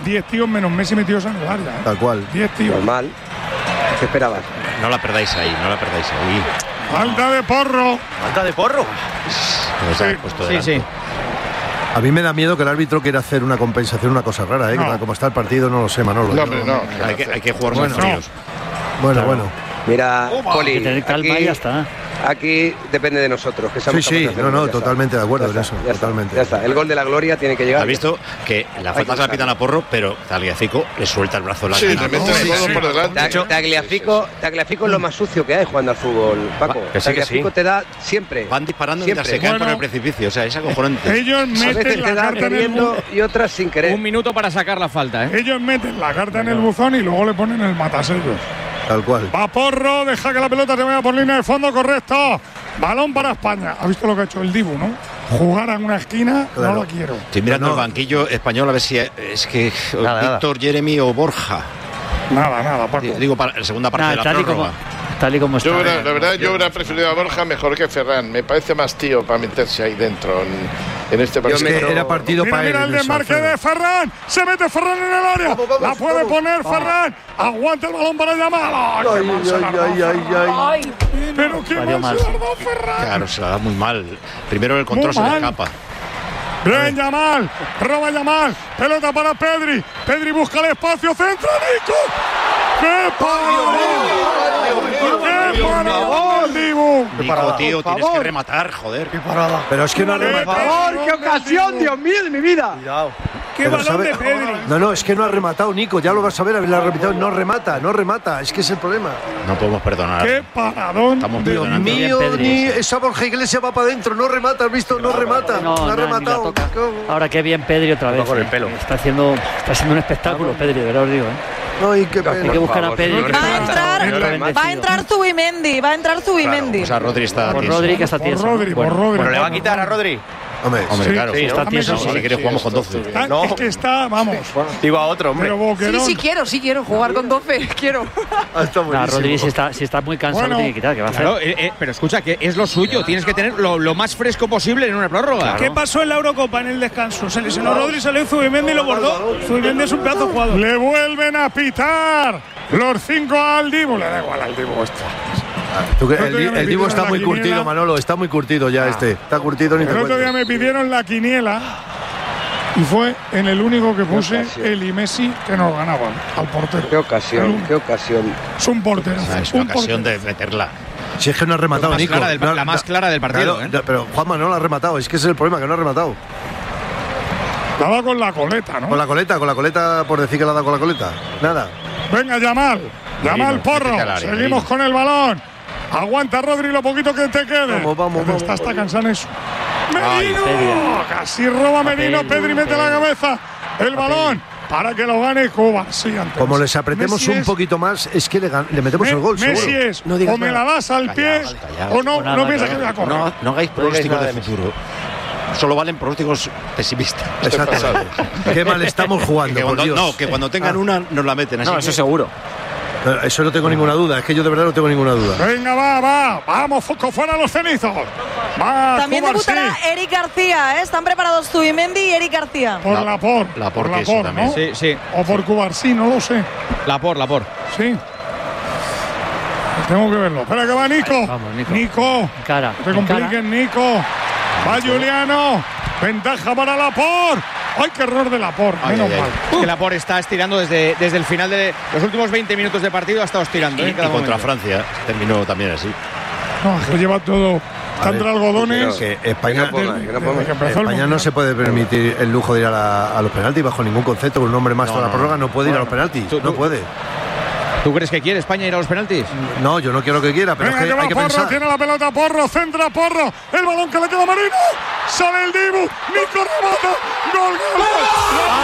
10 tíos menos Messi metidos en el área. Tal cual. 10 tíos. Normal. ¿Qué esperabas? No la perdáis ahí. Falta de Porro. ¿Falta de Porro? Sí. A mí me da miedo que el árbitro quiera hacer una compensación, una cosa rara, ¿eh? No. Como está el partido, no lo sé, Manolo. No, hombre, no. Hay que jugar más fríos. Bueno. Mira, Poli, Hay que tener calma y ya está. Aquí depende de nosotros. Que seamos Sí, capaces de hacerlo, ya totalmente está. de acuerdo Ya en está, eso, ya está, totalmente. Ya está, el gol de la gloria tiene que llegar. ¿Has visto que la falta se la pitan a Porro, pero Tagliafico le suelta el brazo en la Sí, cara? le mete el codo por delante. Tagliafico es lo más sucio que hay jugando al fútbol, Paco. Que sí, que Tagliafico sí. te da siempre. Van disparando Siempre. mientras se caen por Bueno. el precipicio. O sea, es acojonante. Ellos A veces meten te la da carta en el queriendo y otras sin querer. Un minuto para sacar la falta, ¿eh? Ellos meten la carta en el buzón y luego le ponen el matasellos. Tal cual. Va Porro, deja que la pelota se vaya por línea de fondo, correcto. Balón para España. ¿Ha visto lo que ha hecho el Dibu, no? Jugar en una esquina, Claro. no lo quiero. Estoy mirando el banquillo español a ver si es que Nada. Víctor, Jeremy o Borja. Nada, Paco. Digo, para la segunda parte de la prórroga. Tal y como está. La verdad, yo hubiera preferido a Borja mejor que Ferran. Me parece más tío para meterse ahí dentro en este partido. Era partido Mira, para él. mira el desmarque de Ferran. Se mete Ferran en el área. La puede poner Ferran. Aguanta el balón para Yamal. ¡Ay, qué mal se la ha dado Ferran! Pero qué Salió mal mal. se la ha dado Ferran. Claro, se la da muy mal. Primero el control se Muy le mal. escapa. Bien, Yamal. Roba Yamal. Pelota para Pedri. Pedri busca el espacio. Centra Nico. ¡Qué paradón, Dibu! Nico, tío, tienes que rematar, joder. Pero es que no ha rematado. ¡Qué ocasión, Dios mío, de mi vida! ¡Qué Pero balón sabe- de Pedri! No, es que no ha rematado, Nico. Ya lo vas a ver, la repetido. No remata. Es que es el problema. No podemos perdonar. ¡Qué paradón! Estamos de perdonando. Mío, Pedri, ni ese. esa Borja Iglesias va para adentro. No remata, ¿has visto? No remata. No ha ni la rematado. toca. Ahora qué bien Pedri otra vez. con el pelo. Está haciendo un espectáculo, Pedri, de verdad os digo. Ay, qué Hay que pena. buscar a Pedri. que Va está- a está entrar- Va a entrar Zubimendi, O sea, Rodri está Por tieso. Rodri, que está Por tieso. Rodri, por Bueno, Rodri. Bueno, le va a quitar a Rodri. Hombre, Hombre, Sí, claro. sí, está tieso, No, sí. si quieres jugamos con 12. No. Es que está, vamos. Digo a otro, hombre. Pero Boquerón. Sí quiero jugar con 12, quiero. está Nah, buenísimo. Rodri, si está muy cansado, Bueno, lo tiene que quitar. ¿Qué va a hacer? Claro, pero escucha, que es lo suyo. Tienes que tener lo más fresco posible en una prórroga. ¿Qué pasó en la Eurocopa en el descanso? Se lesionó Rodri, salió Zubimendi y lo bordó. Zubimendi es un pedazo de jugador. Le vuelven a pitar los 5 al Dibu. Le da igual al Dibu esto. Tú que El otro día me el Dibu pidieron está la muy quiniela. curtido, Manolo. Está muy curtido ya este. Está curtido ni te El otro día cuento. me pidieron la quiniela y fue en el único que puse él y Messi que nos ganaban al portero. ¡Qué ocasión, qué ocasión! Es un portero. Es una ocasión de meterla. Si es que no ha rematado, más Nico. clara del- No, la más clara del partido, claro, pero Juanma no lo ha rematado. Es que ese es el problema, que no ha rematado. Daba con la coleta, ¿no? Con la coleta, por decir que la ha dado con la coleta. Nada. Venga, Yamal. Yamal Porro. métete al área, Seguimos Merino. con el balón. Aguanta, Rodri, lo poquito que te quede. Vamos. Pero está hasta cansado eso. ¡Merino! Pedri. Casi roba Merino. Pedri mete la cabeza. El balón para que lo gane Cuba. Sí, antes. Como les apretemos Messi un es- poquito más, es que le metemos el gol, Messi seguro. es, No digas o me la nada. das al pie, Callaos. o no, O nada, no piensas que claro. voy a correr. No hagáis pronósticos nada de de futuro. Solo valen pronósticos pesimistas. Exactamente. Qué mal estamos jugando, Que por cuando, Dios. no, que cuando tengan una nos la meten. Así No, que- eso seguro. Eso no tengo ninguna duda. Es que yo de verdad no tengo ninguna duda. Venga, va. Vamos, Foco, fuera los cenizos. Va, También Cubarsí. debutará Eric García, ¿eh? Están preparados Zubimendi y Eric García. Por Lapor. Lapor, por que eso Lapor, también. ¿no? Sí, sí. O por Cubarsí, no lo sé. Lapor. Sí. Tengo que verlo. Espera que va Nico. Vamos, Nico. Nico. Cara. No te compliques, Nico. Va Juliano. Ventaja para Lapor. ¡Ay, qué error de Lapor! Menos mal. Es que Lapor está estirando desde el final de los últimos 20 minutos de partido, ha estado estirando. Y en cada contra momento. Francia terminó también así. No, es que lleva todo. Está entre algodones. Que España, Desde que empezó el España no Mundial. se puede permitir el lujo de ir a los penaltis bajo ningún concepto. Un hombre más toda la prórroga no puede ir a los penaltis. Tú- No puede. ¿Tú crees que quiere España ir a los penaltis? No, yo no quiero que quiera, pero Venga, es que que va hay que Porro, pensar. tiene la pelota Porro, centra Porro, el balón que le queda a Marino, sale el Dibu, Nico remata, gol.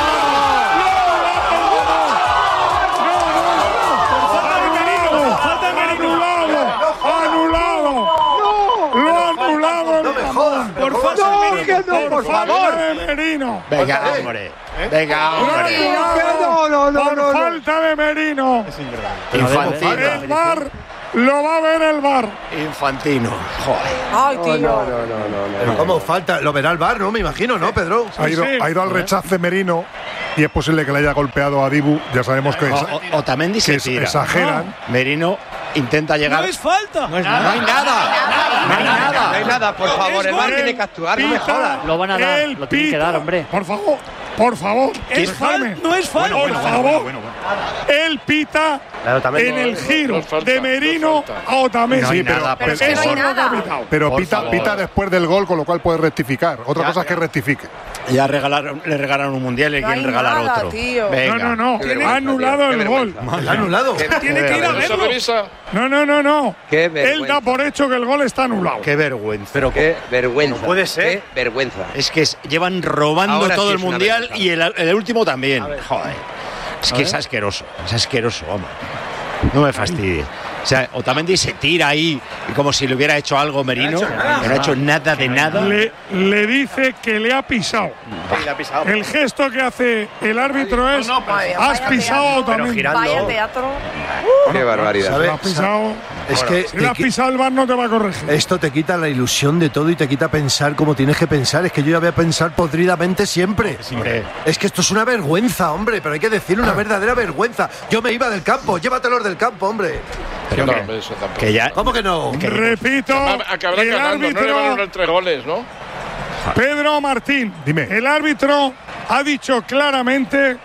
Falta de Merino. Anulado. Lo ha anulado. No me jodas. Por falta de Merino. Por favor. De Merino. Venga, hombre. Venga, Lo ha anulado por falta de Merino. Infantil. El VAR Lo va a ver el VAR. Infantino. Joder. Ay, tío. No. Pero ¿cómo falta? Lo verá el VAR, ¿no? Me imagino, ¿no, Pedro? Ha ido al rechace Merino y es posible que le haya golpeado a Dibu. Ya sabemos que Otamendi se tira. exageran. Merino intenta llegar. No es falta. No hay nada. No hay nada, por favor. El VAR tiene que actuar, no me jodas. Lo van a dar, lo tienen que dar, hombre. Por favor. Es falta. No es falta. Por favor. Él pita en el giro de Merino a Otamendi. No hay nada, pero es que no hay nada. Pero Por favor. pita después del gol, con lo cual puede rectificar. Otra cosa es que rectifique. Ya le regalaron un mundial y le No quieren hay regalar nada, otro. tío. Venga. No. Ha anulado el gol. ¿El anulado? Tiene que ir a Revisa, verlo. revisa. No. Qué Él vergüenza. da por hecho que el gol está anulado. Qué vergüenza. Pero Qué vergüenza. No puede ser. Qué vergüenza. es que llevan robando Ahora todo sí el es una mundial vergüenza. y el último también. Joder. Es que es asqueroso. Es asqueroso, vamos. No me fastidies. O sea, Otamendi se tira ahí como si le hubiera hecho algo Merino. Que no ha hecho nada de nada. Le dice que le ha pisado. El gesto que hace el árbitro es: has pisado a Otamendi. Vaya teatro. Qué barbaridad. ¿Sabes? Lo has pisado. Es que Si le has pisado, el VAR no te va a corregir. esto te quita la ilusión de todo y te quita pensar como tienes que pensar. Es que yo ya voy a pensar podridamente siempre. Hombre. Es que esto es una vergüenza, hombre, pero hay que decirlo, una verdadera vergüenza. Yo me iba del campo, llévatelos del campo, hombre. Pero No, que- eso tampoco. que ya. ¿Cómo que no? Repito, Acabará el ganando, no le van a árbitro dar 3 goles, ¿no? Pedro Martín, el árbitro ha dicho claramente: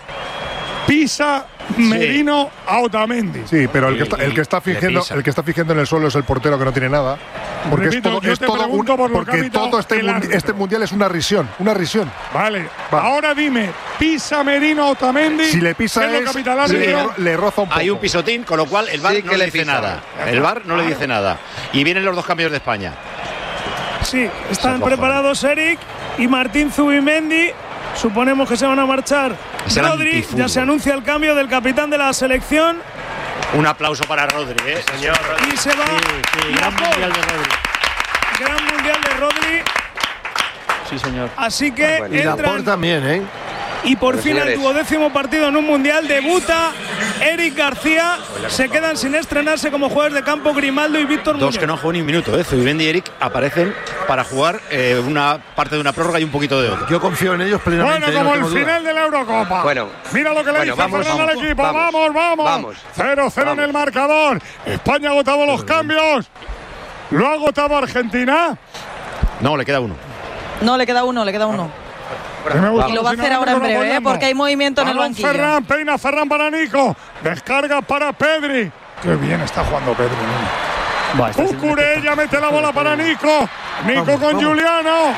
pisa Merino a Otamendi. Sí, pero el que está le fingiendo, pisa. el que está fingiendo en el suelo es el portero que no tiene nada. Porque Repito, yo te pregunto por lo que ha porque pitado todo el árbitro. este mundial es una risión, Vale, Va. ahora dime, ¿pisa Merino a Otamendi? Si le pisa ¿Qué es lo que ha pitado el árbitro? le roza un poco. Hay un pisotín, con lo cual el VAR Sí, no que le le dice pisa. nada. El VAR no le dice nada. Y vienen los dos cambios de España. Sí, están Esos preparados Eric y Martín Zubimendi. Suponemos que se van a marchar. Es el Rodri, antifútbol. ya se anuncia el cambio del capitán de la selección Un aplauso para Rodri, ¿eh? Señor. y se va. Sí, gran mundial de Rodri. Gran mundial de Rodri. Sí, señor. Así que Bueno. Y Laporte entran. también, ¿eh? Y por Pero, fin el señores. 12º partido en un mundial debuta Eric García. Se quedan sin estrenarse como jugadores de campo Grimaldo y Víctor Dos Muñoz. que no han jugado ni un minuto, ¿eh? Zubimendi y Eric aparecen para jugar una parte de una prórroga y un poquito de otra. Yo confío en ellos plenamente. Bueno, no como el tengo duda. final de la Eurocopa. Bueno. Mira lo que le Bueno, dice vamos, Fernando al vamos, equipo. vamos. Vamos. 0-0 en el marcador. España ha agotado los cambios. ¿Lo ha agotado Argentina? No, le queda uno. No, le queda uno. Y lo va a hacer ahora en breve, porque hay movimiento en el Balón banquillo. Ferran, peina Ferran para Nico. Descarga para Pedri. Qué bien está jugando Pedri. Buah, está haciendo un Cucurella mete la bola para Nico. Nico con Juliano.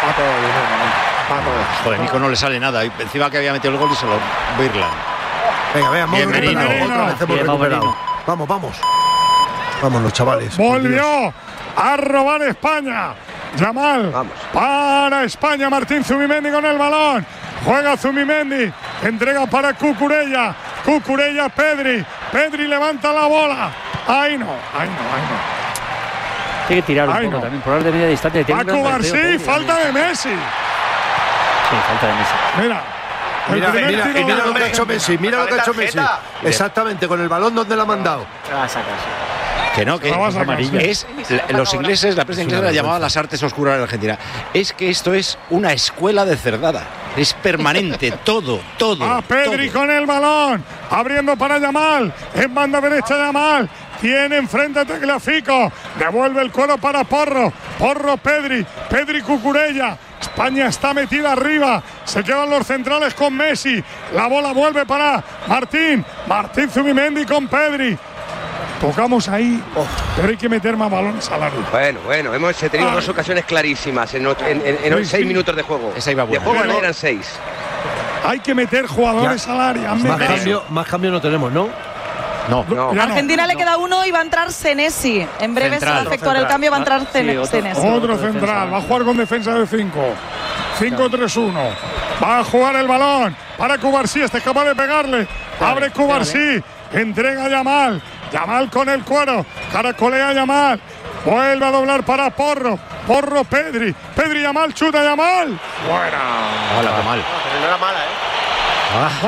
Joder, Nico no le sale nada. Y encima que había metido el gol y se lo Birland. Venga, hemos Bien, recuperado. Merino. Otra vez hemos Bien, vamos, recuperado. Merino. Vamos. Vámonos, chavales. por Dios. Volvió a robar España. Yamal Vamos. para España. Martín Zubimendi con el balón. Juega Zubimendi. Entrega para Cucurella. Cucurella, Pedri. Pedri levanta la bola. Ahí no. Tiene que tirar un Ay, poco no. también. Por ahora de media distancia. Tiene Va un gran Cubarsí. golpeo, Falta de Messi. Sí, falta de Messi. Mira. El Mira, primer mira, tiro y mira de lo que ha hecho Argentina. Messi. Mira lo que ha hecho Messi. Exactamente, con el balón donde lo ha mandado. Que no, que La vas a amarilla. es los ingleses, la prensa inglesa la llamaba las artes oscuras de Argentina. Es que esto es una escuela de cerdada. Es permanente, todo. A Pedri todo. con el balón. Abriendo para Yamal. En banda derecha Yamal. Tiene enfrente a Tagliafico. Devuelve el cuero para Porro. Porro Pedri. Pedri Cucurella. España está metida arriba. Se quedan los centrales con Messi. La bola vuelve para Martín. Martín Zubimendi con Pedri. Tocamos ahí, pero hay que meter más balones al área. Bueno, hemos tenido dos ocasiones clarísimas en 6 minutos de juego. Esa iba buena. De juego Pero- eran 6. Hay que meter jugadores al área. Más cambio no tenemos, ¿no? No. No. Ya no. Argentina le queda uno y va a entrar Senesi. En breve se va a Central. efectuar el cambio, va a entrar Sí, otro- Senesi. Otro central, va a jugar con defensa de 5. 5-3-1. Va a jugar el balón para Cubarsí, este es capaz de pegarle. Abre Cubarsí, entrega a Yamal. Yamal con el cuero, caracolea a Yamal. Vuelve a doblar para Porro. Porro Pedri. Pedri Yamal, chuta Yamal. Fuera. Hola, qué mal. Bueno,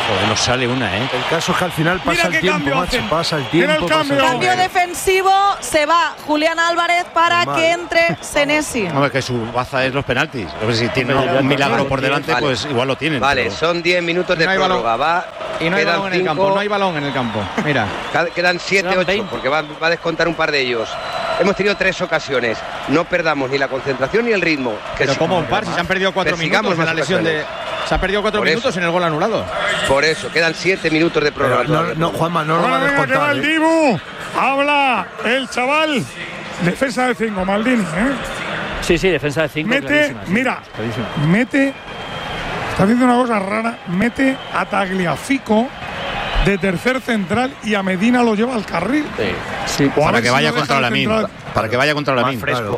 Joder, nos sale una, ¿eh? El caso es que al final pasa el tiempo, macho. Pasa el tiempo. Cambio defensivo, se va Julián Álvarez para que entre Senesi. Hombre, que su baza es los penaltis. A ver si tiene un milagro por delante, vale. Pues igual lo tienen. Vale, pero... son 10 minutos de prórroga. Va, y no hay balón en el campo, no hay balón en el campo. Mira. Quedan 7, 8, porque va a descontar un par de ellos. Hemos tenido 3 ocasiones. No perdamos ni la concentración ni el ritmo. Pero como un par, si se han perdido 4 minutos en la lesión de... Se ha perdido 4 minutos en el gol anulado. Por eso, quedan 7 minutos de prórroga. No, Juanma, no lo va a descontar. Que va el Dibu. Habla el chaval. Defensa de 5, Maldini, ¿eh? Sí, defensa de 5. Mete, mira, mete. Está haciendo una cosa rara. Mete a Tagliafico de tercer central y a Medina lo lleva al carril. Sí. Para que vaya contra la min. Para que vaya contra la min. Fresco.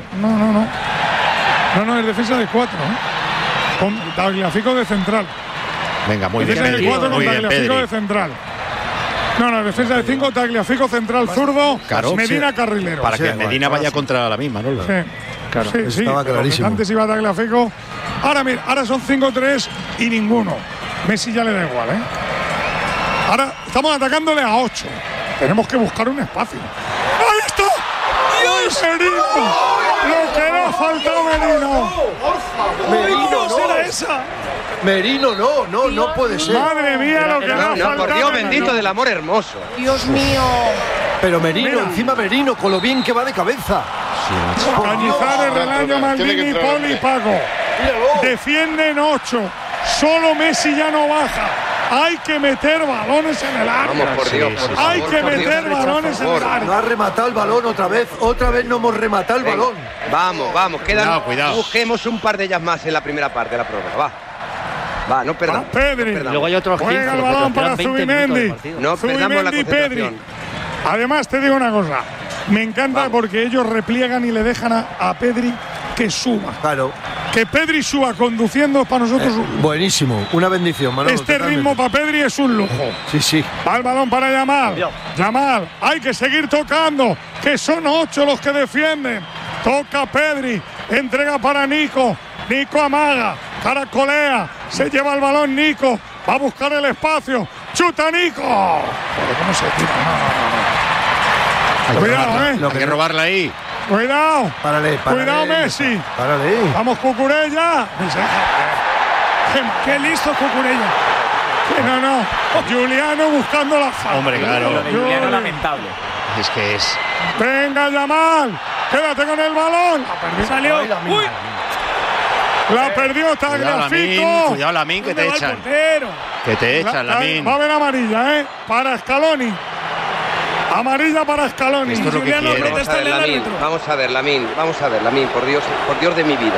No, es defensa de 4, ¿eh? Con Tagliafico de central. Venga, muy bien. Defensa de 4 con Tagliafico de central. No, defensa de 5, Tagliafico central zurdo, claro, Medina carrilero. Para que Medina vaya contra la misma, ¿no? Sí. Claro, estaba clarísimo. Antes iba Tagliafico. Ahora son 5-3 y ninguno. Messi ya le da igual, ¿eh? Ahora estamos atacándole a 8. Tenemos que buscar un espacio. ¡Ahí está! ¡Dios! ¡Merino! ¡Lo que le ha faltado Merino! ¡Merino no! ¿Será esa? Merino no puede ser. Madre mía, lo que le ha faltado. Por Dios bendito del amor hermoso. Dios mío. Pero Merino, encima Merino, con lo bien que va de cabeza. Cañizares, Relaño, Maldini, Poli y Paco. Defienden 8. Solo Messi ya no baja. Hay que meter balones en el área. Vamos, por Dios, por favor, hay que meter balones en el área. No ha rematado el balón otra vez no hemos rematado el balón. Vamos, quedan. Cuidado. Busquemos un par de ellas más en la primera parte de la prórroga. Va, no perdamos. Pedri. No Luego hay otros 15. Juega el balón para Zubimendi. No perdamos la Pedri. concentración. Además, te digo una cosa. Me encanta porque ellos repliegan y le dejan a Pedri que suba. Claro. Que Pedri suba conduciendo para nosotros. Buenísimo, una bendición, Manolo. Este ritmo para Pedri es un lujo. Sí. Va el balón para Yamal. Hay que seguir tocando, que son 8 los que defienden. Toca Pedri, entrega para Nico. Nico amaga, caracolea, se lleva el balón Nico. Va a buscar el espacio. ¡Chuta Nico! Pero ¿cómo se tira? No. Cuidado, Hay que robarla ahí. Cuidado. Párale. Cuidado, Messi. Párale. Vamos, Cucurella. Qué listo, Cucurella. No. Juliano buscando la falta. Hombre, claro. Juliano lamentable. Es que es. Venga, Yamal. Quédate con el balón. Salió. Uy. La perdió Tagliafico. Cuidado, Lamin, que te echan. Que te echan, Lamin. Va a haber amarilla, para Scaloni. Amarilla para Scaloni. Esto es lo que quiere. Vamos a ver, Lamin, por Dios de mi vida.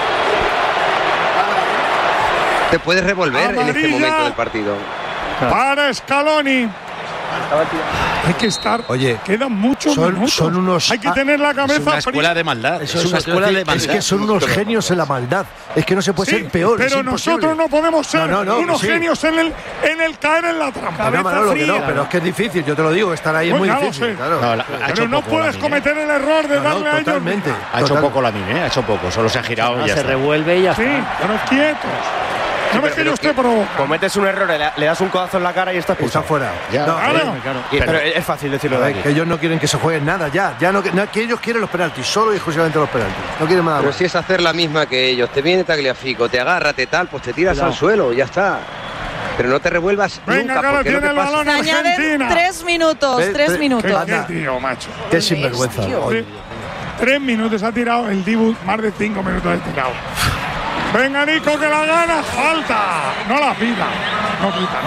Te puedes revolver amarilla en este momento del partido. Para Scaloni. Hay que estar. Oye, quedan muchos minutos. Son unos. Hay que tener la cabeza. Es una escuela de maldad. Es una escuela de maldad. Es que son unos genios en la maldad. Es que no se puede ser peor. Pero nosotros no podemos ser unos genios en el caer en la trampa. Pero es que es difícil, yo te lo digo, estar ahí es muy difícil. Claro. Pero no puedes cometer el error de darle a ellos. Totalmente. Ha hecho poco Lamin, ha hecho poco. Solo se ha girado y ya se está. revuelve y ya está. Sí, pero quietos. No ves que yo esté provocando. Cometes un error, le das un codazo en la cara y estás Está fuera. Claro. Pero es fácil decirlo de aquí. Que ellos no quieren que se jueguen nada ya. Que ellos quieren los penaltis, solo y exclusivamente los penaltis. No quieren nada Pero más. si es hacer la misma que ellos, te viene Tagliafico, te agarra, te tal, pues te tiras al suelo y ya está. Pero no te revuelvas nunca, porque no te pasa. Se añaden 3 minutos, 3 minutos. ¿Qué tío, macho? Qué sinvergüenza. 3 minutos ha tirado el Dibu, más de 5 minutos ha tirado. Venga, Nico, que la gana. Falta. No la pita. No pita.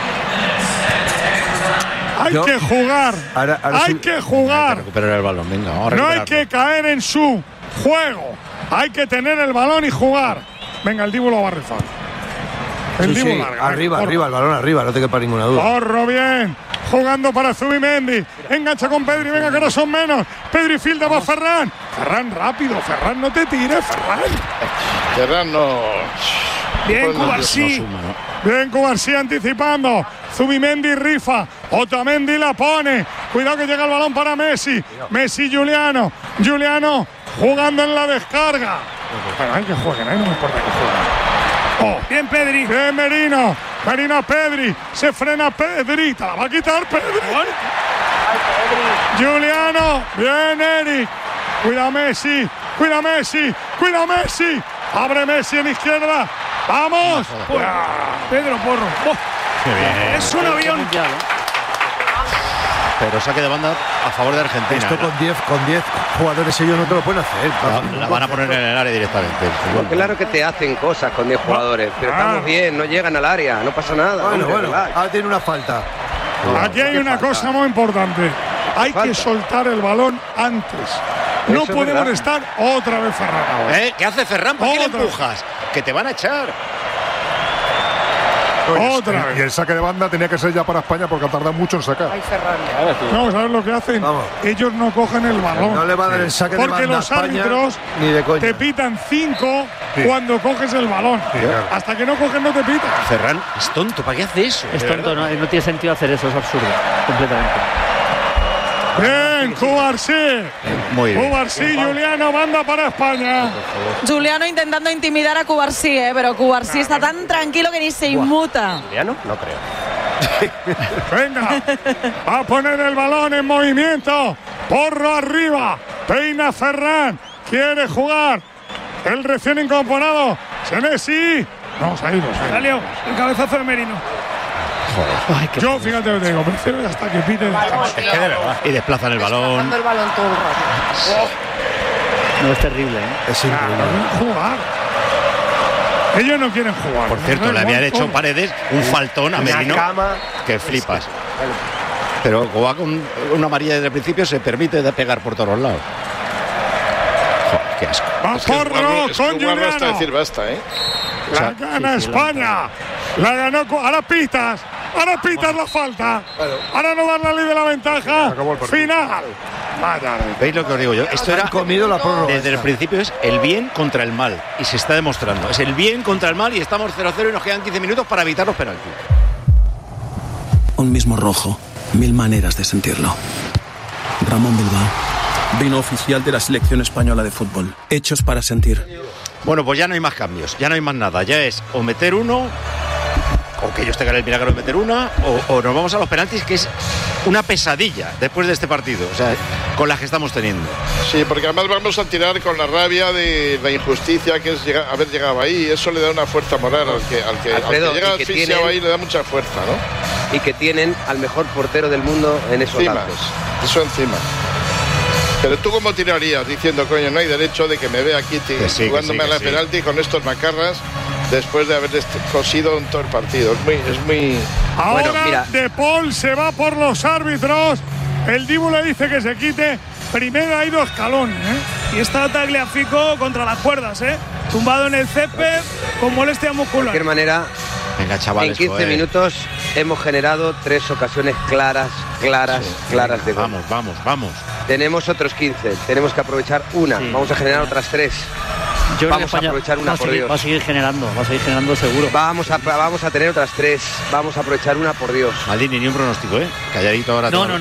Hay que jugar. Hay que jugar. Recuperar el balón, venga, vamos a no recuperarlo. hay que caer en su juego. Hay que tener el balón y jugar. Venga, el Dibu lo va a rifar. El Dibu larga. Arriba, el balón arriba, no te quepa ninguna duda. Corro bien. Jugando para Zubimendi. Engancha con Pedri. Venga, que no son menos. Pedri filda para Ferran. Ferran rápido. Ferran, no te tires, Ferran no. Bien, Cubarsí. Bien, Cubarsí anticipando. Zubimendi rifa. Otamendi la pone. Cuidado que llega el balón para Messi. Messi, Juliano. Juliano jugando en la descarga. Bueno, hay que jueguen, no me importa que jueguen. Bien, Pedri. Bien, Merino. Merino a Pedri. Se frena Pedri. Te la va a quitar Pedri. Juliano. Bien, Eric. Cuida Messi. Cuida Messi. Cuida Messi. Abre Messi en izquierda. ¡Vamos! Pedro Porro. Es un avión. Pero saque de banda a favor de Argentina. Esto con 10 jugadores ellos no te lo pueden hacer. La van a poner en el área directamente. Claro que te hacen cosas con 10 jugadores, pero estamos bien, no llegan al área, no pasa nada. Bueno, ahora tiene una falta. Aquí hay una cosa muy importante. Hay que soltar el balón antes. No podemos estar otra vez Ferran. ¿Qué hace Ferran? ¿Por qué le empujas? Que te van a echar. Otra vez. Y el saque de banda tenía que ser ya para España porque ha tardado mucho en sacar. No, ¿sabes lo que hacen? Vamos. Ellos no cogen el balón. No le va a dar el saque de banda porque los árbitros te pitan 5 cuando coges el balón. Hasta que no cogen no te pitan. Ferran es tonto, ¿para qué hace eso? Es tonto, no tiene sentido hacer eso, es absurdo, completamente. Bien, Cubarsí. Muy bien. Cubarsí, Juliano, banda para España. Juliano intentando intimidar a Cubarsí, pero Cubarsí está tan tranquilo que ni se inmuta. ¿Juliano? No creo. Venga, va a poner el balón en movimiento. Porro arriba. Peina Ferran. Quiere jugar. El recién incorporado. Senesi. No, se ha ido. Salió el cabezazo de Merino. Ay, yo, fíjate lo que te digo, prefiero hasta que pite. Es que de verdad. Y desplazan el balón. El balón todo el rato. No, es terrible, Es increíble. Jugar. Ellos no quieren jugar. Por cierto, le habían hecho Paredes un faltón a Merino que flipas. Pero como va con una amarilla desde el principio, se permite de pegar por todos lados. Joder, qué asco. Va Porro con Juliano. Hasta decir basta, La gana España. La ganó. Ahora pitas la falta. Ahora no dar la ley de la ventaja. Final. Vaya. ¿Veis lo que os digo yo? Esto era comido la prórroga. Desde el principio es el bien contra el mal. Y se está demostrando. Es el bien contra el mal y estamos 0-0 y nos quedan 15 minutos para evitar los penaltis. Un mismo rojo. 1000 maneras de sentirlo. Ramón Bilbao. Vino oficial de la selección española de fútbol. Hechos para sentir. Bueno, pues ya no hay más cambios. Ya no hay más nada. Ya es o meter uno, o que ellos tengan el milagro de meter una, o nos vamos a los penaltis, que es una pesadilla después de este partido, o sea, con la que estamos teniendo. Sí, porque además vamos a tirar con la rabia de la injusticia que es haber llegado ahí. Eso le da una fuerza moral al que llega asfixiado ahí, le da mucha fuerza, ¿no? Y que tienen al mejor portero del mundo en esos lados. Eso encima. Pero tú cómo tirarías diciendo, coño, no hay derecho de que me vea aquí jugándome a la penalti con estos macarras después de haber cosido en todo el partido. Es muy... Ahora bueno, mira. De Paul se va por los árbitros. El Dibu le dice que se quite. Primero ha ido escalón, Y está Tagliafico contra las cuerdas, tumbado en el césped con molestia muscular. De cualquier manera, venga, chavales, en 15 minutos hemos generado 3 ocasiones claras de gol. Vamos. Tenemos otros 15, tenemos que aprovechar una, vamos a generar otras 3. Vamos a aprovechar una, por Dios. Va a seguir generando seguro. Vamos a tener otras 3, vamos a aprovechar una, por Dios. Maldini, ni un pronóstico, calladito ahora. No.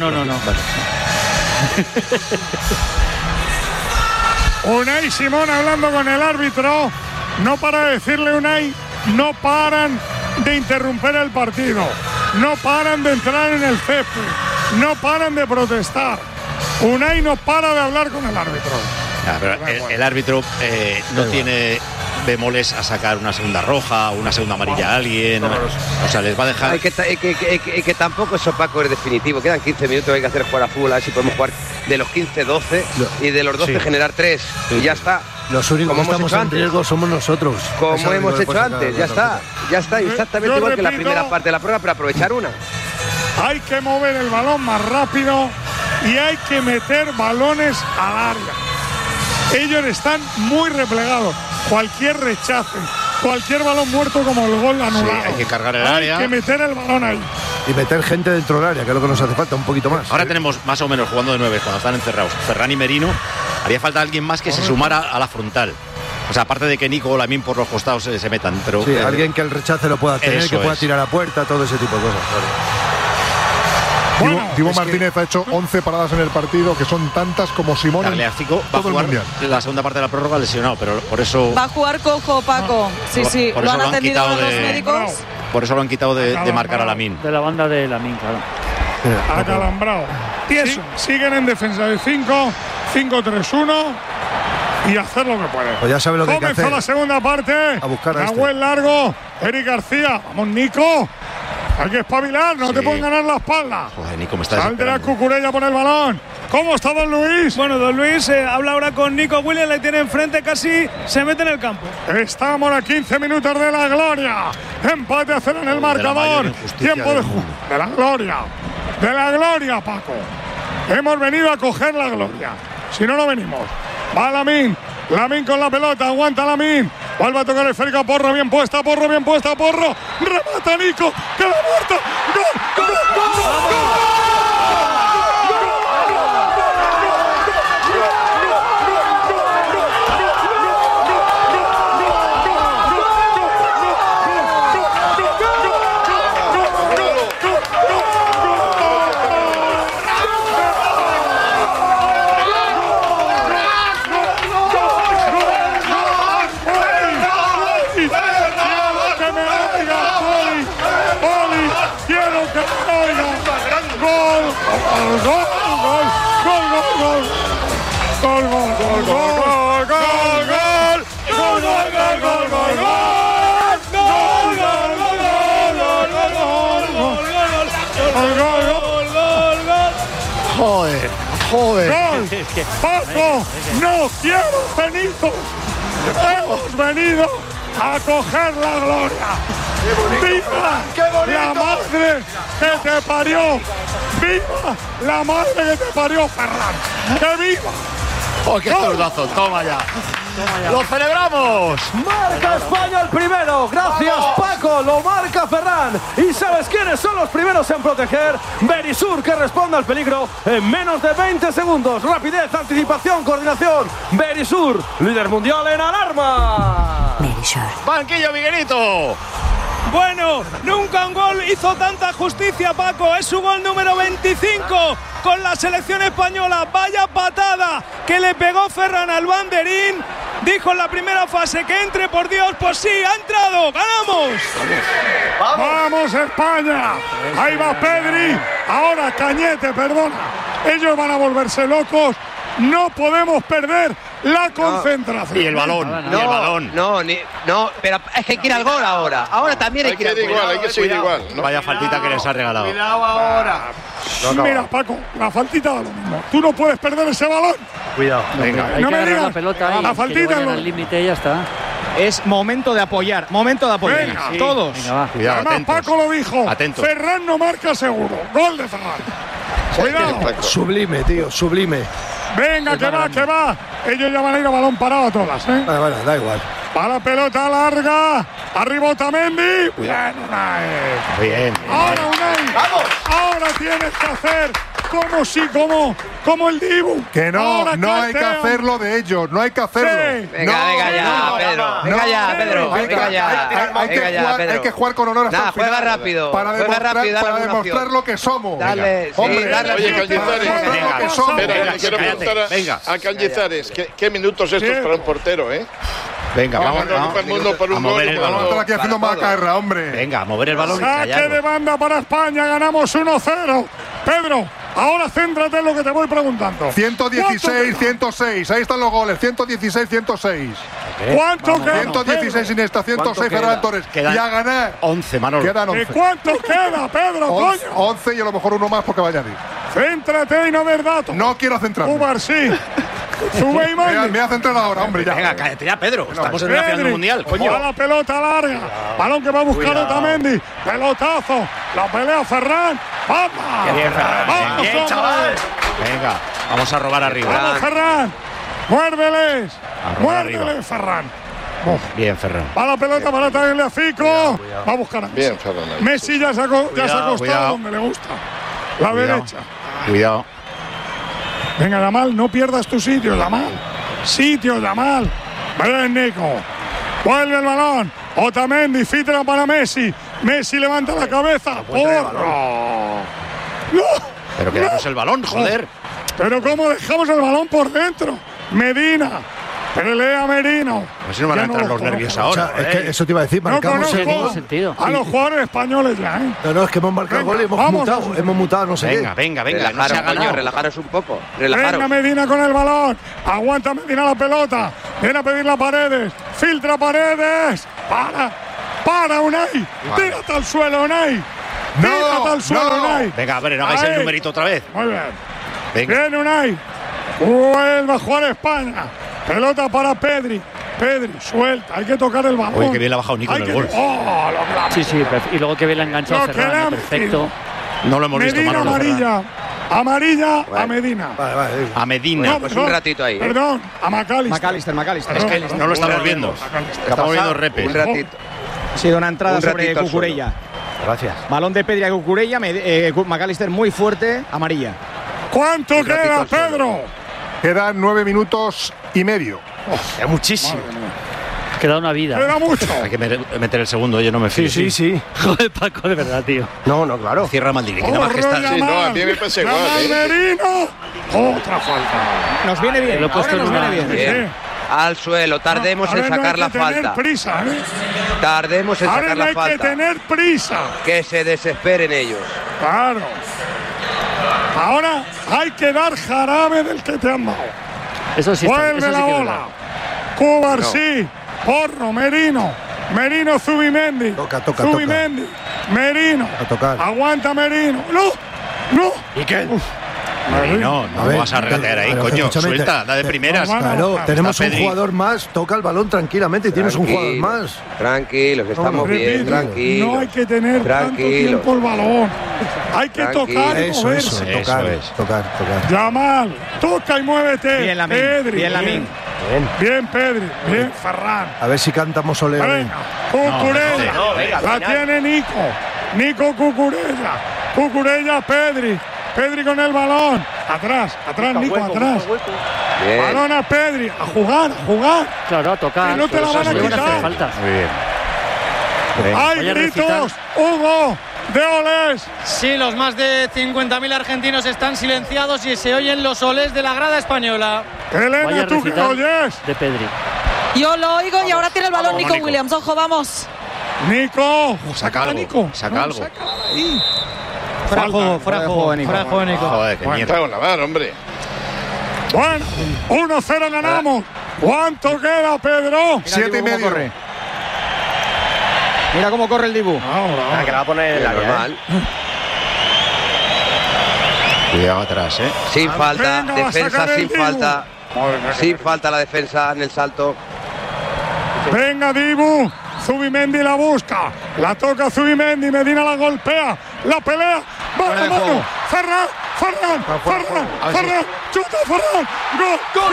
Unai Simón hablando con el árbitro. No para de decirle Unai, no paran de interrumpir el partido. No paran de entrar en el césped. No paran de protestar. Unai no para de hablar con el árbitro. Pero el árbitro no tiene bemoles a sacar una segunda roja o una segunda amarilla a alguien. O sea, les va a dejar... que tampoco es opaco, es definitivo. Quedan 15 minutos, hay que hacer jugar a fútbol. A ver si podemos jugar de los 15, 12 y de los 12 generar 3. Y ya está. Los únicos que estamos en riesgo somos nosotros. Como hemos hecho antes, ya está. Exactamente igual que la primera parte de la prueba, pero aprovechar una. Hay que mover el balón más rápido y hay que meter balones al área. Ellos están muy replegados. Cualquier rechace, cualquier balón muerto como el gol anulado. Sí, hay que cargar el área. Hay que meter el balón ahí. Y meter gente dentro del área, que es lo que nos hace falta, un poquito más. Ahora tenemos más o menos jugando de 9 cuando están encerrados Ferran y Merino. Haría falta alguien más que se sumara a la frontal. O sea, aparte de que Nico o Lamine por los costados se metan. Pero, sí, alguien que el rechace lo pueda tener, que pueda tirar a puerta, todo ese tipo de cosas. Bueno, Dibu Martínez ha hecho 11 paradas en el partido, que son tantas como Simón en va a jugar la segunda parte de la prórroga lesionado, pero por eso... Va a jugar cojo, Paco. Sí, lo han atendido los médicos. Por eso lo han quitado de marcar a Lamine. De la banda de Lamine, claro. Acalambrado. Siguen en defensa de 5, 5-3-1 y hacer lo que pueden. Pues ya sabe lo que hay que hacer. Comenzó la segunda parte. A buscar a Nahuel largo. Eric García. Vamos, Nico. Hay que espabilar, no te pueden ganar la espalda. Joder, Nico, me estás Saldrá Cucurella por el balón. ¿Cómo está Don Luis? Bueno, Don Luis habla ahora con Nico Williams, le tiene enfrente, casi se mete en el campo. Estamos a 15 minutos de la gloria. Empate a 0 en el marcador. Tiempo de la gloria. De la gloria, Paco. Hemos venido a coger la gloria. Si no, no venimos. Va Lamine. Lamine con la pelota. Aguanta Lamine. Vuelve a tocar el esférico. Porro bien puesta. Porro bien puesta. Porro. Remata Nico. Que la muerta. ¡Gol! ¡Gol! ¡Gol! ¡Gol! Joder. Paco, no quiero Benito. Hemos venido a coger la gloria. ¡Viva la madre que te parió! ¡Viva la madre que te parió, Ferran! ¡Que viva! ¡Oh, qué zurdazo! ¡Toma ya! ¡Lo celebramos! Marca España el primero. Gracias, Paco. Lo marca Ferran. ¿Y sabes quiénes son los primeros en proteger? Berisur, que responde al peligro en menos de 20 segundos. Rapidez, anticipación, coordinación. Berisur, líder mundial en alarma. Berisur. Banquillo, Miguelito. Bueno, nunca un gol hizo tanta justicia, Paco. Es su gol número 25 con la selección española. Vaya patada que le pegó Ferran al banderín. Dijo en la primera fase que entre, por Dios. Pues sí, ha entrado. ¡Ganamos! ¡Vamos, España! Ahí va Pedri. Ahora Cañete, perdona. Ellos van a volverse locos. No podemos perder la concentración. Y el balón, y el balón. No, pero es que hay que ir al gol ahora. Ahora también hay que ir al gol. Hay que seguir igual. No, vaya faltita que les ha regalado. Cuidado ahora. Mira, Paco, la faltita da lo mismo. Tú no puedes perder ese balón. Cuidado. Venga, hay que agarrar la pelota. La faltita al límite y ya está. Es momento de apoyar, Venga, sí. Todos. Venga, va. Cuidado, además, atentos. Paco lo dijo. Atentos. Ferran no marca seguro. Gol de Ferran. Cuidado. Sublime, tío, sublime. Venga, que va. Ellos ya van a ir a balón parado a todas, ¿eh? Vale, da igual. Va la pelota larga. Arriba Otamendi. Bien, Unai. Bien. Ahora, Unai. ¡Vamos! Ahora tienes que hacer como el Dibu. Que no, Ahora no hay que castean. hacerlo de ellos, no hay que hacerlo. Sí. Venga ya, Pedro. Venga ya, Pedro. Venga ya. Hay que jugar con honor hasta el final. Juega rápido. Para demostrar lo que somos. Dale, hombre, dale. Oye, Cañizares. Espera, quiero preguntar a Cañizares. ¿Qué minutos estos para un portero, eh? Venga, vamos el mundo por un mover el gol. balón. Están aquí haciendo macarra, hombre. Venga, a mover el balón y Saque de callarlo. banda para España. Ganamos 1-0. Pedro, ahora céntrate en lo que te voy preguntando. 116, 106. Ahí están los goles. 116, 106. ¿Cuánto queda? 116 Iniesta, 106 Ferran Torres. Y a ganar. 11, Manolo. Quedan ¿Y 11. cuánto queda, Pedro? 11, Coño. 11 y a lo mejor uno más porque vaya a ir. Céntrate y no des datos. No quiero centrarme. Umar, sí. Sube y Me mande. voy a centrar ahora, hombre, ya. Venga, cállate ya, Pedro. Estamos en la final del mundial, Va coño. la pelota larga. Balón que va a buscar Otamendi. Pelotazo. La pelea Ferran. ¡Vamos! Bien, Ferran. ¡Vamos, Bien, hombre! chaval. Venga, vamos a robar arriba. ¡Vamos, Ferran! ¡Muérdeles! A robar ¡Muérdeles, arriba. Ferran! Bien, Ferran. Va la pelota para traerle a Fico. Va a buscar a Messi. Bien, Ferran. Messi ya se ha acostado cuidado. donde le gusta. La derecha. Cuidado. Venga, Yamal, no pierdas tu sitio, Yamal. Yamal. Ven, Nico. Vuelve el balón. Otamendi, filtra para Messi. Messi levanta la cabeza. ¡Porro! ¡No! Pero quedamos el balón, joder. Pero ¿cómo dejamos el balón por dentro? Medina. Pelea Merino. Pues si no van a entrar los nervios ahora. O sea, es que eso te iba a decir, marcamos el gol. A los jugadores españoles ya, ¿eh? No, es que hemos marcado gol y hemos mutado, no sé venga, qué. Venga, relajaros, coño, relajaros un poco. Relajaros. Venga Medina con el balón. Aguanta Medina la pelota. Viene a pedir la Paredes. Filtra Paredes. Para Unai. Tírate al suelo, Unai. Tírate al suelo, Unai. Venga, a ver, no hagáis el numerito otra vez. Muy bien. Venga. Viene Unai. Vuelve a jugar España. Pelota para Pedri. Pedri, suelta. Hay que tocar el balón. Oye, que bien la ha bajado Nico en el gol. Sí, y luego que bien la ha enganchado Ferran. Perfecto. No lo hemos visto, Manolo. Amarilla a Medina. Vale. A Medina. Pues un ratito ahí. Perdón, a McAllister. McAllister. Es que no lo estamos viendo. Estamos viendo repes. Un ratito. Ha sido una entrada sobre Cucurella. Gracias. Balón de Pedri a Cucurella. McAllister muy fuerte. Amarilla. ¿Cuánto queda, Pedro? Quedan 9 minutos y medio. Es muchísimo. Queda una vida. Queda mucho. Hay que meter el segundo, yo no me fío. Sí. Joder, Paco, de verdad, tío. No, claro. Cierra Maldini, que te majestad. Sí, no, a mí me pasa igual. Merino. Otra falta. Nos viene bien. Lo he puesto en una. Bien. Al suelo, tardemos en sacar la falta. Prisa, ¿eh? Tardemos en sacar la falta. Hay que tener prisa. Que se desesperen ellos. Claro. Ahora hay que dar jarabe del que te han dado. Eso sí. Vuelve la bola. Cubarsí. Porro, Merino, Zubimendi. Toca. Zubimendi, Merino. A tocar. Aguanta Merino. No. ¿Y qué? Merino, no vas a regatear ahí, coño. Suelta, la de primeras. Claro, tenemos un jugador más. Toca el balón tranquilamente y tienes un jugador más. Tranquilos, estamos bien, tranquilos. No hay que tener tanto tiempo el balón. Hay que tocar y moverse. Tocar. Yamal, toca y muévete. Bien Lamine. Bien Pedri, bien Ferran. A ver si cantamos Ole. Venga, Cucurella. La tiene Nico Cucurella. Cucurella, Pedri con el balón. Atrás, Nico, atrás. Bien. Balón a Pedri. A jugar. Claro, a tocar. Que no te la van a quitar. Muy bien. Hay gritos, Hugo, de olés. Sí, los más de 50.000 argentinos están silenciados y se oyen los olés de la grada española. Elena, ¿tú qué oyes? De Pedri. Yo lo oigo y ahora tiene el balón Nico Williams. Ojo, vamos. Nico, saca algo. Nico. Saca algo. Fuera de juego, Nico. Joder, qué mierda. Cago en la mar, hombre. Bueno, 1-0 ganamos. ¿Cuánto queda, Pedro? 7:30. Mira cómo corre el Dibu. Que la va a poner en la normal. Cuidado atrás, Sin falta, defensa sin falta. Sin falta la defensa en el salto. Venga, Dibu. Zubimendi la busca. La toca Zubimendi. Medina la golpea. La pelea. ¡Vamos! Ferran. Chuta, Ferran. ¡Gol!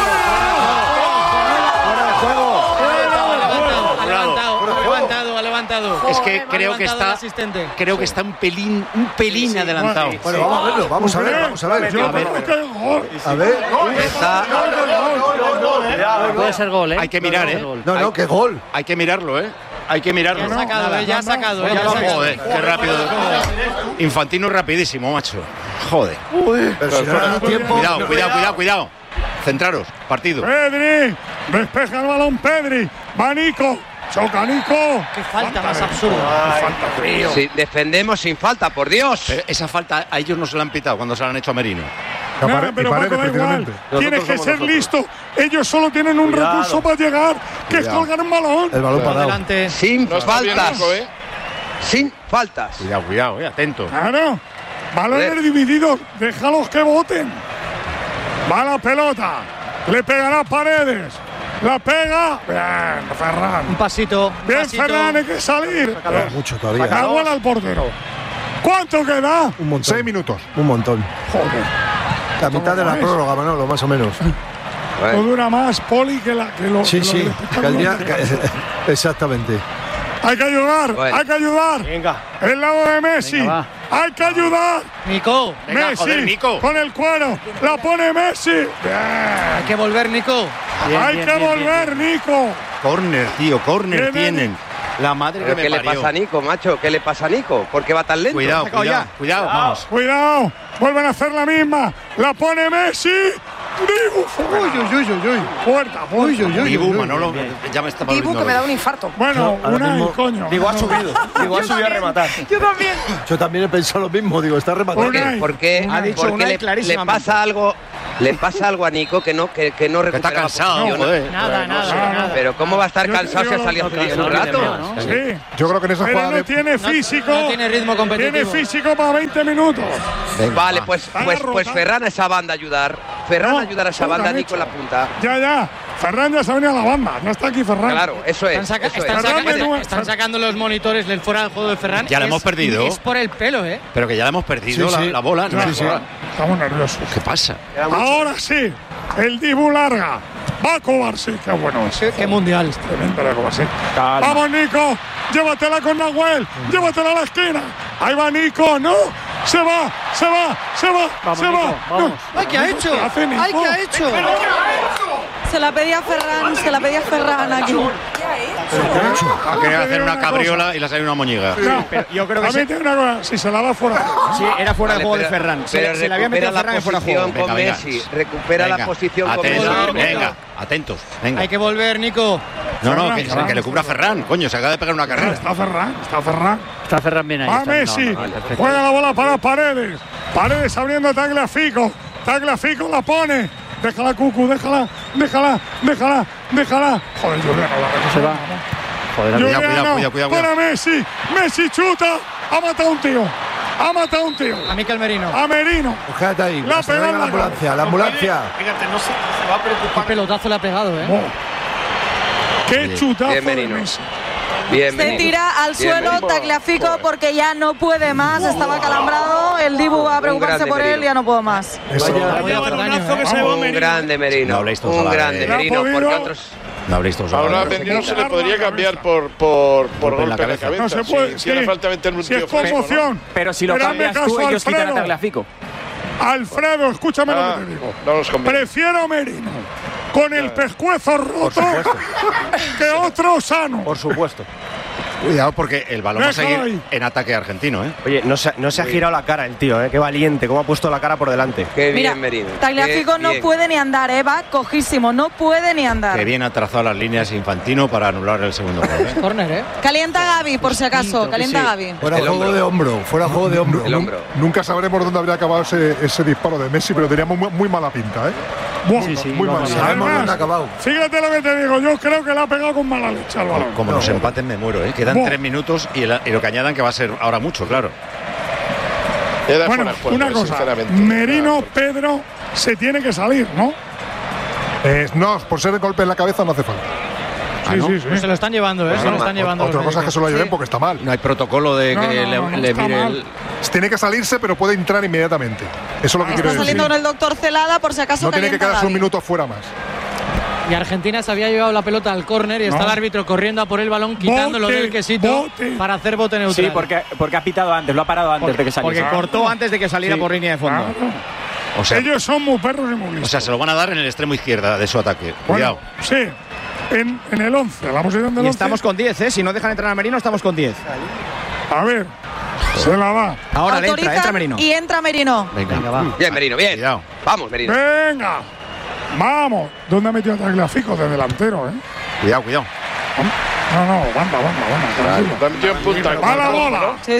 Ha levantado. Es que creo que está un pelín adelantado. Bueno, vamos a verlo. A ver. Puede ser gol, Hay que mirar, No, qué gol. Hay que mirarlo, Hay que mirarlo. Ya ha sacado. Joder, qué rápido. Infantino rapidísimo, macho. Joder. Pero si no da tiempo. Cuidado. Centraros, partido. Pedri. Despeja el balón, Pedri. Va Nico. Choca Nico. Qué falta más absurda. Sí, defendemos sin falta, por Dios. Pero esa falta a ellos no se la han pitado cuando se la han hecho a Merino. Pero Paco, da igual. Tienes que ser listo. Ellos solo tienen un recurso para llegar, que es colgar un balón. El balón parado. Adelante. Sin faltas. Sin faltas. Cuidado, atento. Claro. Balones divididos. Déjalos que voten. Va la pelota. Le pegará Paredes. La pega. Bien, Ferran. Un pasito. Bien, Ferran, hay que salir. Mucho todavía. La bola al portero. ¿Cuánto queda? Un montón. 6 minutos. Un montón. Joder. La mitad de la prórroga, Manolo, más o menos. No dura más, Poli, que lo. Sí. Exactamente. Hay que ayudar. Venga. El lado de Messi. Hay que ayudar. Nico. Venga, Messi. joder, Nico. Con el cuero. La pone Messi. Hay que volver, Nico. Hay que volver, Nico. Corner, tío, corner tienen. La madre que me ¿Qué le parió. pasa a Nico, macho? ¿Qué le pasa a Nico? ¿Por qué va tan lento? Cuidado, vamos. Cuidado. Vuelven a hacer la misma. La pone Messi. Uy. Puerta. Dibu, Manolo, ya me está Dibu, que me da un infarto. Bueno, coño. Dibu ha subido a rematar. Yo también. Yo también he pensado lo mismo, digo, está rematando. Porque ha dicho Unai clarísimamente. Le pasa algo a Nico que no recupera. Está cansado, joder. Nada. Pero ¿cómo va a estar cansado si ha salido hace un rato? Sí. Yo creo que en esa Pero jugada no tiene físico. No tiene ritmo competitivo. Tiene físico para 20 minutos. Vale, pues Ferran a esa banda ayudar. Ferran ayudar a esa banda, Nico en la punta. Ya. Ferran ya se ha venido a la banda. No está aquí Ferran. Claro, eso es. Están sacando los monitores del fuera del juego de Ferran. Ya la hemos perdido. Es por el pelo, ¿eh? Pero que ya la hemos perdido la bola. Sí. Estamos nerviosos. ¿Qué pasa? Ahora sí. El Dibu larga. Va a Kovacic. Qué bueno es. Qué mundial. Tremendo la Kovacic. Vamos, Nico. Llévatela con Nahuel. Llévatela a la esquina. Ahí va Nico. No. Se va. Vamos. ¡Ay, qué ha hecho! ¡Ay, qué ha hecho! Se la pedía Ferran aquí. Ha querido hacer una cabriola y le ha salido una moñiga. Pero yo creo que si se la va fuera. Sí, era fuera de juego de Ferran. Se le había metido a Ferran en fuera de juego. Con Messi. Recupera la posición con Messi. Venga, atentos. Venga. Hay que volver, Nico. No, que le cubra Ferran. Coño, se acaba de pegar una carrera. Está Ferran. Está Ferran bien ahí. Va Messi. Juega la bola para Paredes. Paredes abriendo Tagliafico. Tagliafico la pone. Déjala, Cucu, déjala. Joder, Juliano, se va. Joder, cuidado. Para Messi. Messi chuta. Ha matado a un tío. A Mikel Merino. A Merino. Quédate ahí. La pegó la ambulancia. Fíjate, no se va a preocupar. Qué pelotazo le ha pegado, ¿eh? Qué chutazo de Merino. Messi. Se tira al suelo Tagliafico porque ya no puede más, estaba calambrado. El Dibu va a preocuparse por él, ya no puedo más. Un grande Merino. Un grande Merino. Porque otros. No habréis todos. Ahora a Merino se le podría cambiar por golpe en la cabeza. No se puede. Si falta meter un tío es conmoción. Pero si lo cambias tú, ellos quitan a Tagliafico. Alfredo, escúchame lo que te digo. Prefiero a Merino con el pescuezo roto que otro sano. Por supuesto. Cuidado porque el balón va a seguir en ataque argentino, ¿eh? Oye, no se ha girado la cara el tío, ¿eh? Qué valiente, cómo ha puesto la cara por delante. Qué bien, Merino. Tagliafico no puede ni andar, va cojísimo, no puede ni andar. Qué bien ha trazado las líneas Infantino para anular el segundo gol, ¿eh? Córner, ¿eh? Calienta Gavi, por si acaso, calienta Gavi. Fuera juego de hombro, El hombro. Nunca sabremos dónde habría acabado ese disparo de Messi, pero tenía muy mala pinta, ¿eh? Muy mala. Sabemos dónde ha acabado. Fíjate lo que te digo, yo creo que le ha pegado con mala leche al balón. Como nos empaten me muero, ¿eh? Quedan 3 minutos y lo que añadan que va a ser ahora mucho, claro. Bueno, una cosa, Merino, Pedro, se tiene que salir, ¿no? No, por ser de golpe en la cabeza no hace falta. Sí. Pues se lo están llevando, ¿eh? Se lo están llevando. Otra cosa es que se lo lleven porque está mal. No hay protocolo de que le mire el… Tiene que salirse, pero puede entrar inmediatamente. Eso es lo que quiero decir. Está saliendo con el doctor Celada, por si acaso. No tiene que quedarse un minuto fuera más. Y Argentina se había llevado la pelota al córner y está el árbitro corriendo a por el balón, quitándolo del quesito para hacer bote neutral. Sí, porque ha pitado antes, lo ha parado antes de que saliera. Porque cortó antes de que saliera por línea de fondo. O sea, ellos son muy perros y muy listos. O sea, se lo van a dar en el extremo izquierda de su ataque. Cuidado. Sí, en el 11. La posición del 11. Estamos con 10, ¿eh? Si no dejan entrar a Merino, estamos con 10. A ver, se la va. Ahora entra Merino. Y entra Merino. Venga, va. Bien, Merino, bien. Cuidado. Vamos, Merino. Venga. Vamos. ¿Dónde ha metido a Tagliafico? De delantero, ¿eh? Cuidado. No, banda. Va la bola. Sí.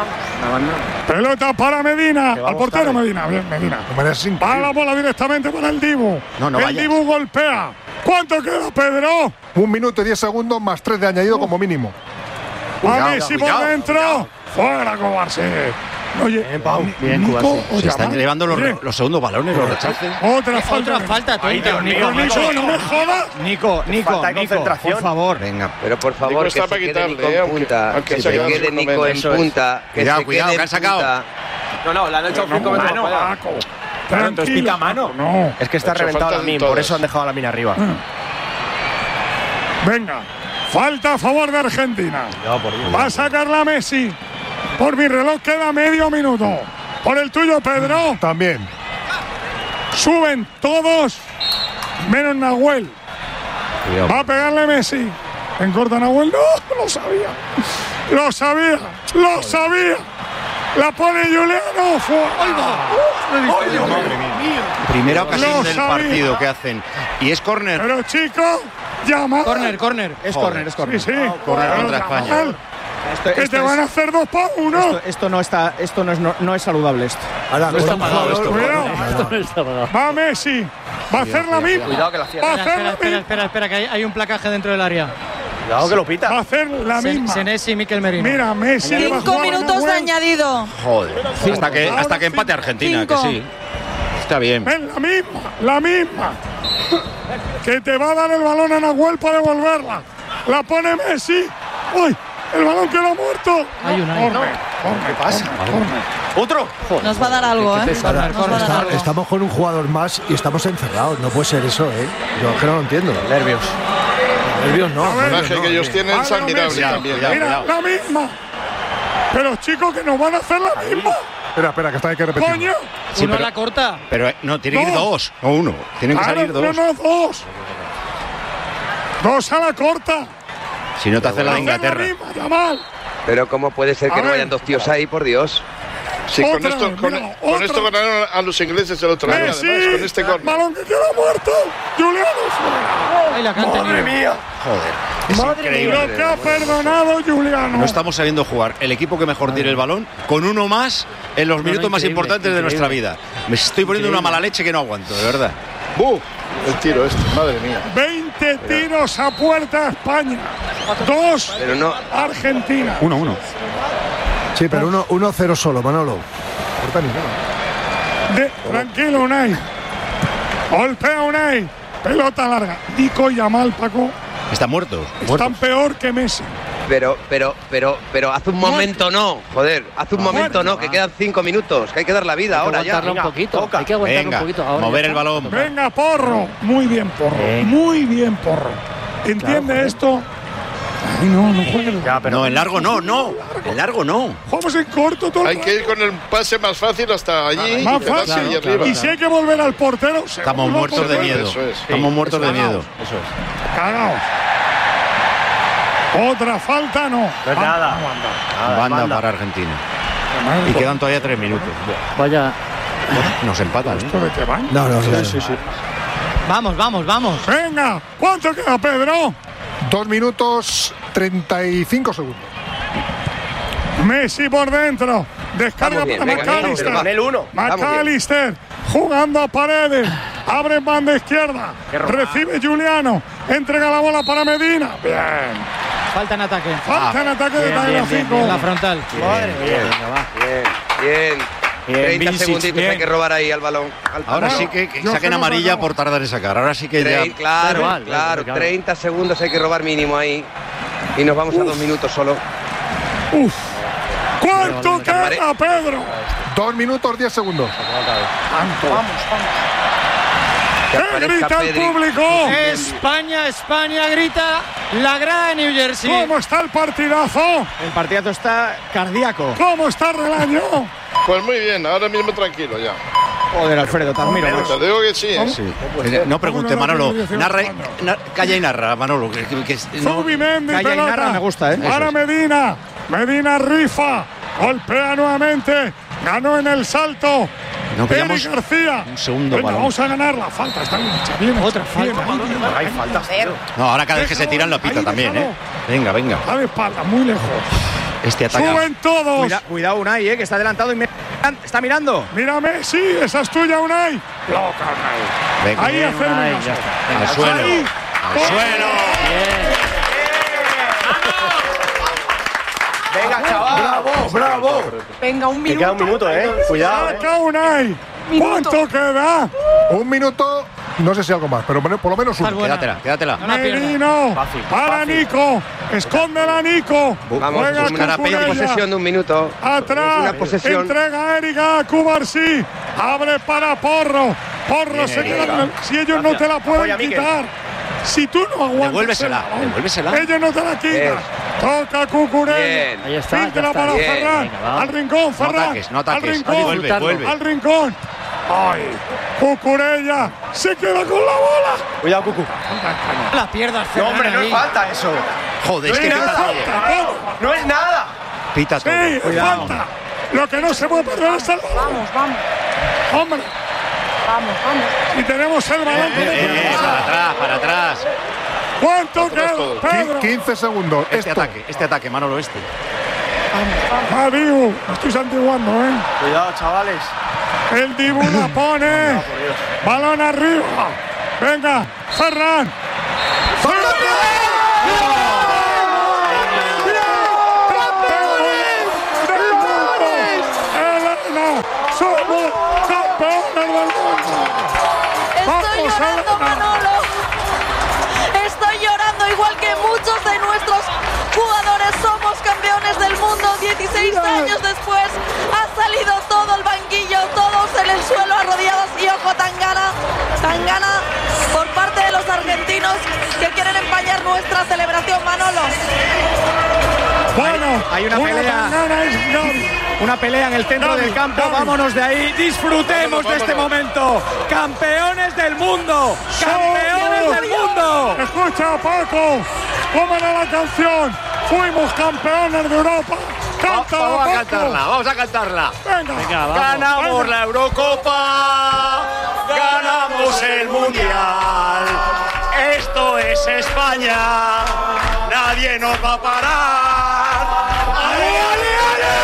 Pelota para Medina. Al portero Medina. Bien, Medina. Va la bola directamente para el Dibu. El Dibu golpea. ¿Cuánto queda, Pedro? 1 minuto y 10 segundos más 3 de añadido como mínimo. A Messi por dentro. Fuera, Kovacic. Oye, bien, Nico, se están llevando los segundos balones, los rechaces. Otra falta, Nico, no me jodas. Nico, por favor. Venga. Pero por favor, que se quede Nico en punta. Que se quede Nico en punta. Cuidado, que han sacado. No, le han hecho 5 minutos. Entonces pica mano. No. Es que está reventado la mina, por eso han dejado la mina arriba. Venga, falta a favor de Argentina. Va a sacarla Messi. Por mi reloj queda medio minuto. Por el tuyo, Pedro. También. Suben todos, menos Nahuel. Va a pegarle Messi. En corta Nahuel. No, lo sabía. La pone Juliano. Madre mía. Primera ocasión del partido que hacen. Y es córner. Pero chicos, llama. Córner. Es córner. Sí, sí. Córner contra España. Que te van a hacer 2-1. Esto no es saludable esto. Ahora, No está pagado esto. Cuidado. No está pagado. Va Messi. Va a hacer la misma. Cuidado que la cierra. Espera, que hay un placaje dentro del área. Cuidado que lo pita. Va a hacer la misma. Senesi y Mikel Merino. Mira, Messi. 5 minutos de añadido. Joder. Hasta que empate Argentina, 5. que sí. Está bien. Ven, la misma. Que te va a dar el balón a Nahuel para devolverla. La pone Messi. ¡Uy! El balón quedó muerto. Hay una. ¿Qué pasa? ¿Otro? Nos va a dar algo, ¿eh? Nos va a dar algo. Estamos con un jugador más y estamos encerrados. No puede ser eso, ¿eh? Yo es que no lo entiendo. Nervios. Nervios no. El coraje que ellos tienen es admirable también. Mira, la misma. Pero chicos, que nos van a hacer la misma. Espera, que esta hay que repetir. ¡Coño! Sí, Uno a la corta. Pero no, tiene que ir dos, no uno. Tienen que salir dos. No, dos. Dos a la corta. Si no te hace la de Inglaterra. Pero ¿cómo puede ser que no vayan 2 tíos ahí, por Dios? Sí, con esto ganaron a los ingleses el otro día, además, con este gol. Balón que queda muerto. Juliano fuera. Ay, la canta. ¡Madre mía! Joder. Es Madre increíble. mía, lo que ha perdonado Juliano. No estamos sabiendo jugar. El equipo que mejor tiene el balón, con uno más en los minutos más importantes de nuestra vida. Me estoy poniendo una mala leche que no aguanto, de verdad. ¡Buf! El tiro este, madre mía. 20 tiros a puerta España. 2 Pero no. Argentina. 1-1. Sí, pero 1-0 solo, Manolo. Tranquilo, Unai. Golpea Unai. Pelota larga. Nico y Yamal, Paco. Están muertos. Están peor que Messi. Pero hace un momento no. Joder, hace un momento no, que quedan 5 minutos. Que hay que dar la vida ahora ya. Un poquito. Hay que aguantarlo un poquito. Ahora mover el balón. Venga, Porro. Muy bien, Porro. Muy bien, Porro. ¿Entiende esto? Ay, no juegues. No, en largo no. En largo no. Jugamos en corto todo. Hay que ir con el pase más fácil hasta allí. Más fácil. Allí arriba. Y si hay que volver al portero, estamos muertos de miedo. Estamos muertos de miedo. Eso es. Cagaos. Otra falta, no. Nada. Banda para Argentina. Y quedan todavía 3 minutos. Vaya. Nos empatan, ¿eh? No. Sí. Vamos. Venga, ¿cuánto queda, Pedro? 2 minutos 35 segundos. Messi por dentro. Descarga para McAllister. Con el 1. McAllister jugando a Paredes. Abre en banda izquierda. Recibe Juliano. Entrega la bola para Medina. Bien. Falta en ataque. Falta en ataque de Tagliafico. La frontal. Bien. 30 segunditos hay que robar ahí al balón. Ahora sí que saquen amarilla por tardar en sacar. Ahora sí que ya. Claro. 30 segundos hay que robar mínimo ahí. Y nos vamos a 2 minutos solo. Uf. ¿Cuánto queda, Pedro? 2 minutos 10 segundos. Vamos. ¿Qué grita el público? España grita la grada de New Jersey. ¿Cómo está el partidazo? El partidazo está cardíaco. ¿Cómo está Relaño? Pues muy bien, ahora mismo tranquilo ya. Joder, Alfredo, te admiro. Te digo que sí, ¿eh? Sí. No pregunte, Manolo. Calla y narra, Manolo. Zubimendi, Calla y narra, me gusta, ¿eh? Para Medina. Medina rifa. Golpea nuevamente. Ganó en el salto. No Eric García. Un segundo balón. Vamos a ganar la falta. Está bien hecha. Bien hecha. Otra falta. Hay faltas. No, ahora cada vez que se tiran lo pita también, ¿eh? Venga. Está de espalda, muy lejos. Este ataque. Suben todos. Cuidado, Unai, que está adelantado y está mirando. Mírame, sí, esa es tuya, Unai. Loca, Unai. Venga. Ahí hacemos. Al suelo. Al suelo. Venga, chaval. Bravo. Venga, un minuto. Que queda un minuto, Cuidado. Saca Unai. ¿Cuánto queda? 1 minuto, no sé si algo más, pero por lo menos 1. Quédatela. Merino. Para Nico. Escóndela, Nico. Vamos, es una posesión de 1 minuto. Atrás. Una posesión. Entrega a Erika Cubarsí. Abre para Porro. Porro se queda. Si ellos no te la pueden quitar. Si tú no aguantas. Devuélvesela. Ellos no te la quitan. Toca Cucurella. Ahí está. Filtra para Ferran. Al rincón, Ferran. No ataques. Al rincón. Vuelve. Al rincón. Ay. Cucurella se queda con la bola. Cuidado, Cucu. La pierdas, No, hombre, no es falta eso. Joder, No es que es nada. pita todo. No es nada. Pita todo. Sí, falta. Lo que no se puede perder es el balón. Vamos. Hombre. Vamos. Y tenemos el balón. Para atrás. ¿Cuánto queda, Pedro? 15 segundos. Este ataque, Manolo, este. Va Dibu. Estoy santiguando, Cuidado, chavales. El Dibu la pone. Balón arriba. Venga, Ferran. Somos campeones del mundo. Estoy llorando, Manolo. Estoy llorando igual que muchos de nuestros jugadores. Somos campeones del mundo. 16 años después ha salido todo el banquillo, todos en el suelo arrodillados. Y ojo, Tangana por parte de los argentinos que quieren empañar nuestra celebración, Manolo. Bueno, hay una pelea en el centro del campo. Vámonos de ahí, disfrutemos de este momento. Campeones del mundo, campeones del mundo. Escucha, Paco, ¿cómo era la canción? Fuimos campeones de Europa. Vamos a cantarla. Venga, ganamos la Eurocopa, ganamos el Mundial. Esto es España, nadie nos va a parar. ¡Ale, ale, ale!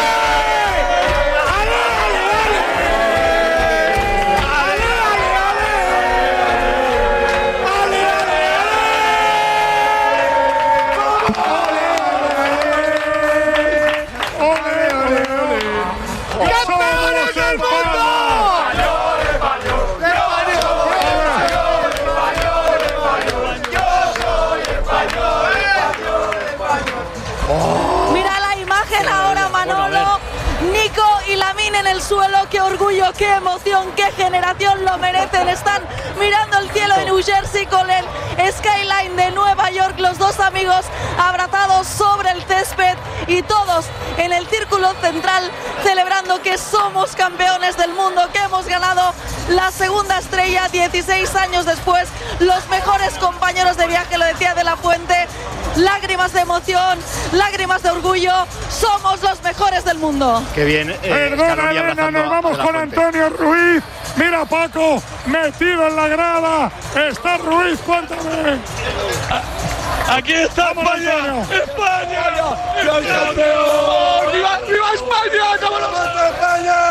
Mira la imagen ahora, Manolo. Nico y Lamine en el suelo. Qué orgullo, qué emoción, qué generación lo merecen. Están mirando el cielo de New Jersey con el skyline de Nueva York. Los dos amigos abrazados sobre el césped y todos en el círculo central celebrando que somos campeones del mundo, que hemos ganado la segunda estrella 16 años después. Los mejores compañeros de viaje, lo decía De la Fuente. Lágrimas de emoción, lágrimas de orgullo. Somos los mejores del mundo. Qué bien. Perdona, Elena, nos vamos con Antonio Ruiz. Mira, Paco, metido en la grada. Está Ruiz, cuéntame. Aquí está España. ¡España! ¡Campeón! ¡Viva España! ¡Vámonos a España!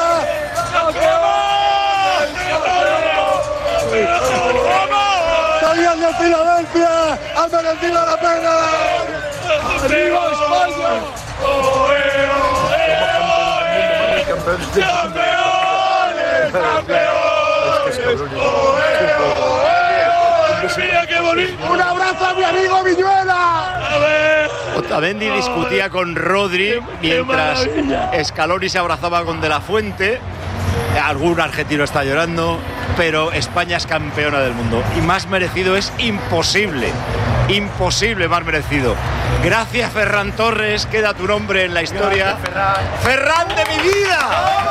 ¡Salían de Filadelfia! ¡Ha merecido la pena! ¡Viva España! ¡Campeones! ¡Mira qué bonito! ¡Un abrazo a mi amigo Viñuela! Otamendi discutía con Rodri mientras Scaloni se abrazaba con De la Fuente. Algún argentino está llorando, pero España es campeona del mundo y más merecido es imposible. Imposible más merecido. Gracias, Ferran Torres, queda tu nombre en la historia. Gracias, Ferran. ¡Ferran de mi vida!